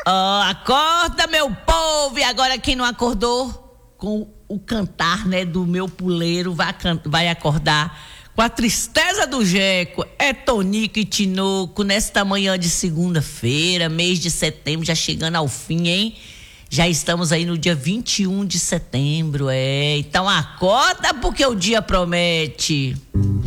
Acorda, meu povo! E agora quem não acordou com o cantar, né, do meu puleiro vai acordar com a tristeza do Jeco. É Tonico e Tinoco nesta manhã de segunda-feira, mês de setembro, já chegando ao fim, hein? Já estamos aí no dia 21 de setembro, Então acorda porque o dia promete.